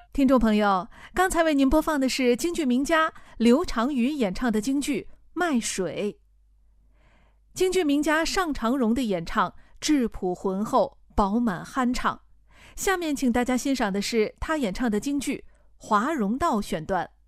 听众朋友，刚才为您播放的是京剧名家刘长瑜演唱的京剧《卖水》。京剧名家尚长荣的演唱质朴浑厚、饱满酣畅。下面请大家欣赏的是他演唱的京剧《华容道》选段。